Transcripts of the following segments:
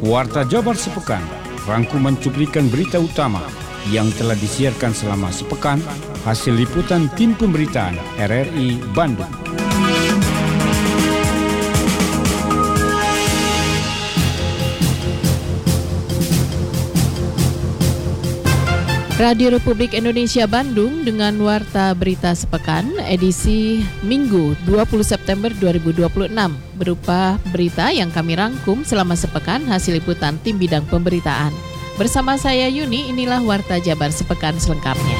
Warta Jabar Sepekan, rangkuman cuplikan berita utama yang telah disiarkan selama sepekan, hasil liputan tim pemberitaan RRI Bandung. Radio Republik Indonesia Bandung dengan Warta Berita Sepekan edisi Minggu 20 September 2026 berupa berita yang kami rangkum selama sepekan hasil liputan tim bidang pemberitaan. Bersama saya Yuni, inilah Warta Jabar Sepekan selengkapnya.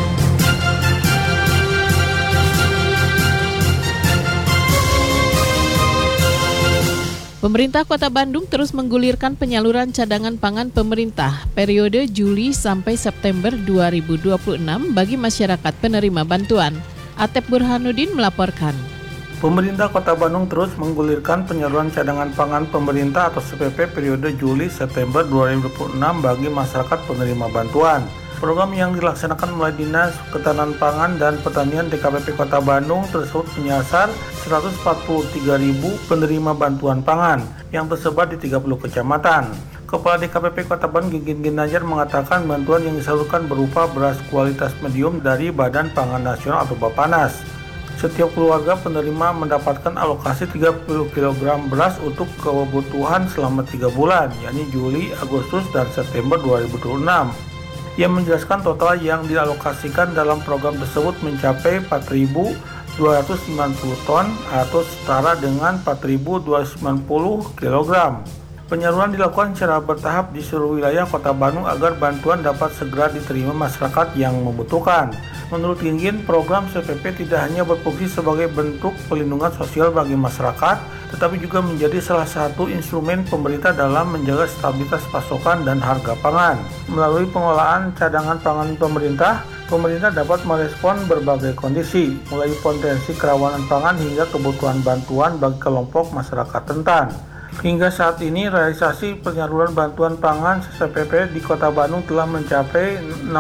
Pemerintah Kota Bandung terus menggulirkan penyaluran cadangan pangan pemerintah periode Juli sampai September 2026 bagi masyarakat penerima bantuan. Atep Burhanuddin melaporkan. Pemerintah Kota Bandung terus menggulirkan penyaluran cadangan pangan pemerintah atau CPP periode Juli-September 2026 bagi masyarakat penerima bantuan. Program yang dilaksanakan melalui Dinas Ketahanan Pangan dan Pertanian DKPP Kota Bandung tersebut menyasar 143.000 penerima bantuan pangan yang tersebar di 30 kecamatan. Kepala DKPP Kota Bandung Gigin Ginanjar mengatakan bantuan yang disalurkan berupa beras kualitas medium dari Badan Pangan Nasional atau Bappenas. Setiap keluarga penerima mendapatkan alokasi 30 kg beras untuk kebutuhan selama 3 bulan, yakni Juli, Agustus, dan September 2026. Ia menjelaskan total yang dialokasikan dalam program tersebut mencapai 4.290 ton atau setara dengan 4.290 kg. Penyaluran dilakukan secara bertahap di seluruh wilayah Kota Bandung agar bantuan dapat segera diterima masyarakat yang membutuhkan. Menurut Gingin, program CPP tidak hanya berfungsi sebagai bentuk pelindungan sosial bagi masyarakat, tetapi juga menjadi salah satu instrumen pemerintah dalam menjaga stabilitas pasokan dan harga pangan. Melalui pengelolaan cadangan pangan pemerintah dapat merespon berbagai kondisi, mulai potensi kerawanan pangan hingga kebutuhan bantuan bagi kelompok masyarakat rentan. Hingga saat ini, realisasi penyaluran bantuan pangan CPP di Kota Bandung telah mencapai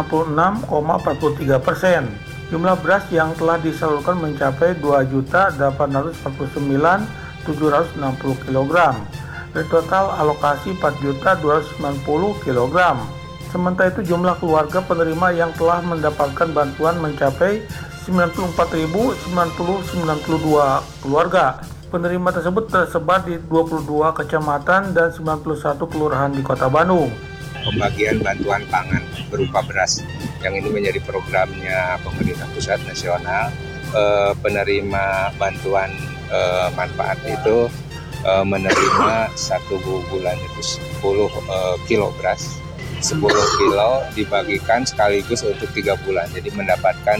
66,43%. Jumlah beras yang telah disalurkan mencapai 2.849.760 kg. Dari total alokasi 4.290 kg. Sementara itu jumlah keluarga penerima yang telah mendapatkan bantuan mencapai 94.992 keluarga. Penerima tersebut tersebar di 22 kecamatan dan 91 kelurahan di Kota Bandung. Pembagian bantuan pangan berupa beras yang ini menjadi programnya pemerintah pusat nasional. Penerima bantuan manfaat itu menerima 1 bulan itu 10 kilo beras. 10 kilo dibagikan sekaligus untuk 3 bulan, jadi mendapatkan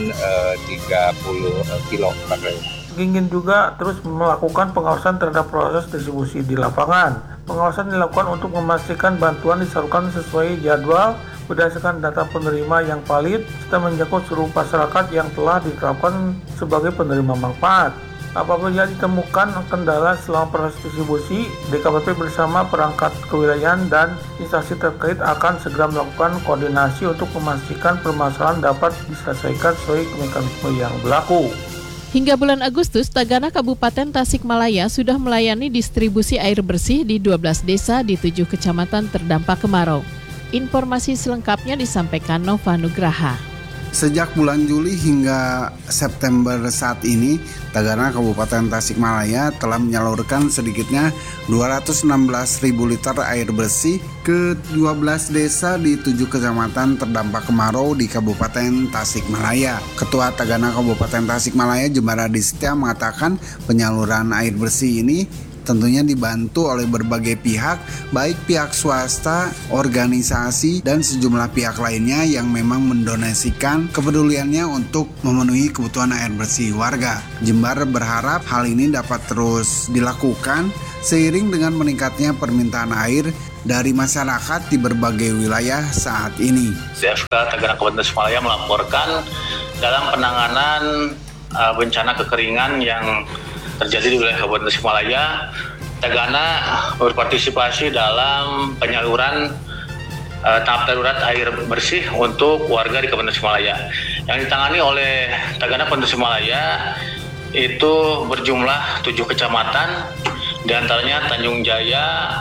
30 kilo per hari. Ingin juga terus melakukan pengawasan terhadap proses distribusi di lapangan. Pengawasan dilakukan untuk memastikan bantuan disalurkan sesuai jadwal berdasarkan data penerima yang valid serta menjangkau seluruh masyarakat yang telah ditetapkan sebagai penerima manfaat. Apabila ditemukan kendala selama proses distribusi, DKPP bersama perangkat kewilayahan dan instansi terkait akan segera melakukan koordinasi untuk memastikan permasalahan dapat diselesaikan sesuai mekanisme yang berlaku. Hingga bulan Agustus, Tagana Kabupaten Tasikmalaya sudah melayani distribusi air bersih di 12 desa di 7 kecamatan terdampak kemarau. Informasi selengkapnya disampaikan Nova Nugraha. Sejak bulan Juli hingga September saat ini, Tagana Kabupaten Tasikmalaya telah menyalurkan sedikitnya 216.000 liter air bersih ke 12 desa di 7 kecamatan terdampak kemarau di Kabupaten Tasikmalaya. Ketua Tagana Kabupaten Tasikmalaya Jemaradi Setia mengatakan penyaluran air bersih ini tentunya dibantu oleh berbagai pihak, baik pihak swasta, organisasi, dan sejumlah pihak lainnya yang memang mendonasikan kepeduliannya untuk memenuhi kebutuhan air bersih warga. Jember berharap hal ini dapat terus dilakukan seiring dengan meningkatnya permintaan air dari masyarakat di berbagai wilayah saat ini. CFK Tagana Kabupaten Tasikmalaya melaporkan dalam penanganan bencana kekeringan yang terjadi di wilayah Kabupaten Tasikmalaya, Tagana berpartisipasi dalam penyaluran tahap darurat air bersih untuk warga di Kabupaten Tasikmalaya. Yang ditangani oleh Tagana Kabupaten Tasikmalaya itu berjumlah 7 kecamatan, di antaranya Tanjung Jaya,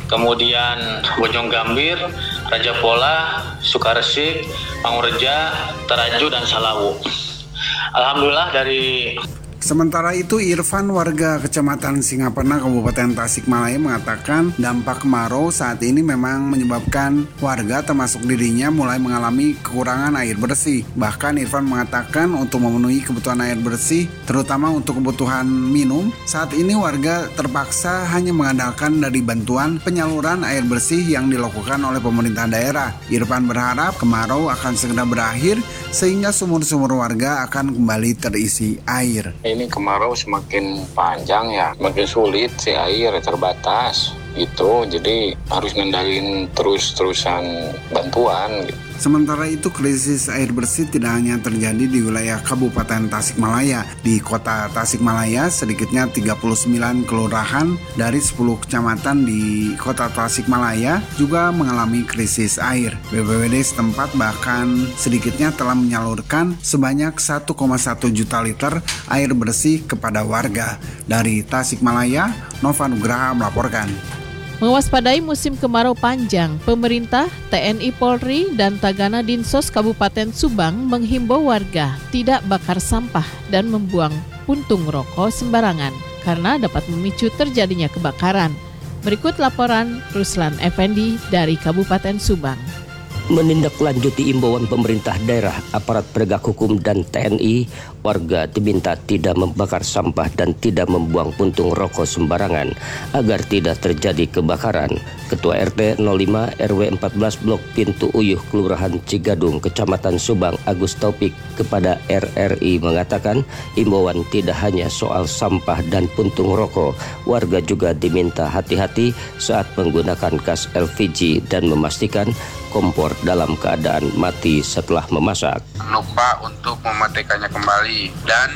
kemudian Bojong Gambir, Raja Pola, Sukaresik, Pangurja, Taraju, dan Salawu. Alhamdulillah dari Sementara itu, Irfan, warga Kecamatan Singaparna, Kabupaten Tasikmalaya, mengatakan dampak kemarau saat ini memang menyebabkan warga termasuk dirinya mulai mengalami kekurangan air bersih. Bahkan Irfan mengatakan untuk memenuhi kebutuhan air bersih, terutama untuk kebutuhan minum, saat ini warga terpaksa hanya mengandalkan dari bantuan penyaluran air bersih yang dilakukan oleh pemerintah daerah. Irfan berharap kemarau akan segera berakhir sehingga sumur-sumur warga akan kembali terisi air. Ini kemarau semakin panjang ya, semakin sulit sih, air terbatas gitu, jadi harus ngendalin terus-terusan bantuan gitu. Sementara itu, krisis air bersih tidak hanya terjadi di wilayah Kabupaten Tasikmalaya. Di kota Tasikmalaya, sedikitnya 39 kelurahan dari 10 kecamatan di kota Tasikmalaya juga mengalami krisis air. BPBD setempat bahkan sedikitnya telah menyalurkan sebanyak 1,1 juta liter air bersih kepada warga. Dari Tasikmalaya, Nova Nugraha melaporkan. Mewaspadai musim kemarau panjang, pemerintah, TNI Polri, dan Tagana Dinsos Kabupaten Subang menghimbau warga tidak bakar sampah dan membuang puntung rokok sembarangan karena dapat memicu terjadinya kebakaran. Berikut laporan Ruslan Effendi dari Kabupaten Subang. Menindaklanjuti imbauan pemerintah daerah, aparat penegak hukum dan TNI, warga diminta tidak membakar sampah dan tidak membuang puntung rokok sembarangan agar tidak terjadi kebakaran. Ketua RT 05 RW 14 Blok Pintu Uyuh Kelurahan Cigadung, Kecamatan Subang, Agus Taufik kepada RRI mengatakan imbauan tidak hanya soal sampah dan puntung rokok, warga juga diminta hati-hati saat menggunakan gas LPG dan memastikan kompor dalam keadaan mati setelah memasak. Lupa untuk mematikannya kembali dan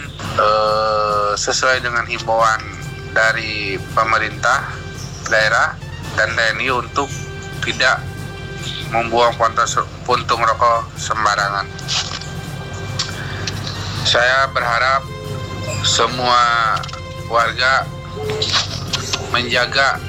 sesuai dengan himbauan dari pemerintah daerah dan TNI untuk tidak membuang puntung rokok sembarangan. Saya berharap semua warga menjaga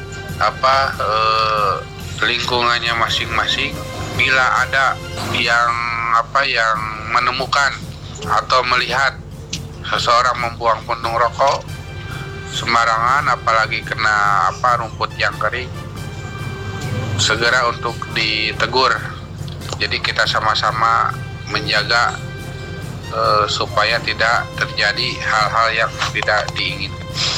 lingkungannya masing-masing. Bila ada yang menemukan atau melihat seseorang membuang puntung rokok sembarangan, apalagi kena rumput yang kering, segera untuk ditegur. Jadi kita sama-sama menjaga supaya tidak terjadi hal-hal yang tidak diinginkan.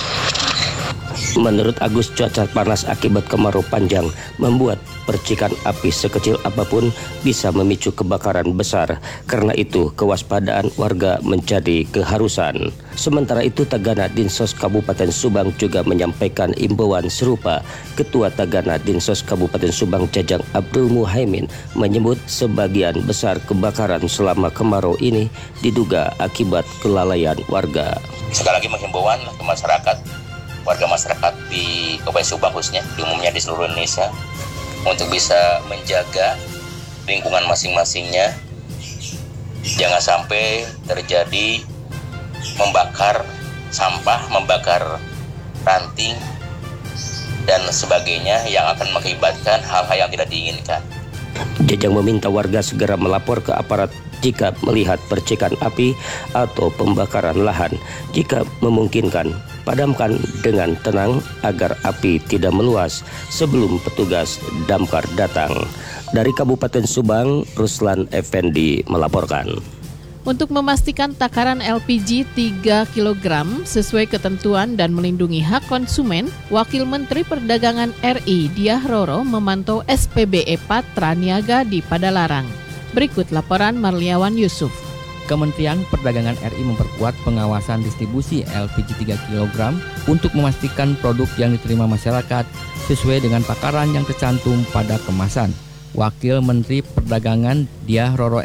Menurut Agus, cuaca panas akibat kemarau panjang membuat percikan api sekecil apapun bisa memicu kebakaran besar. Karena itu, kewaspadaan warga menjadi keharusan. Sementara itu, Tagana Dinsos Kabupaten Subang juga menyampaikan imbauan serupa. Ketua Tagana Dinsos Kabupaten Subang, Jajang Abdul Muhaimin, menyebut sebagian besar kebakaran selama kemarau ini diduga akibat kelalaian warga. Sekali lagi menghimbauan ke masyarakat, warga masyarakat di Kabupaten Subang khususnya, di umumnya di seluruh Indonesia, untuk bisa menjaga lingkungan masing-masingnya. Jangan sampai terjadi membakar sampah, membakar ranting, dan sebagainya yang akan mengakibatkan hal-hal yang tidak diinginkan. Jajang meminta warga segera melapor ke aparat jika melihat percikan api atau pembakaran lahan. Jika memungkinkan, padamkan dengan tenang agar api tidak meluas sebelum petugas damkar datang. Dari Kabupaten Subang, Ruslan Effendi melaporkan. Untuk memastikan takaran LPG 3 kg sesuai ketentuan dan melindungi hak konsumen, Wakil Menteri Perdagangan RI Diah Roro memantau SPBE Patra Niaga di Padalarang. Berikut laporan Marliawan Yusuf. Kementerian Perdagangan RI memperkuat pengawasan distribusi LPG 3 kg untuk memastikan produk yang diterima masyarakat sesuai dengan takaran yang tercantum pada kemasan. Wakil Menteri Perdagangan Diah Roro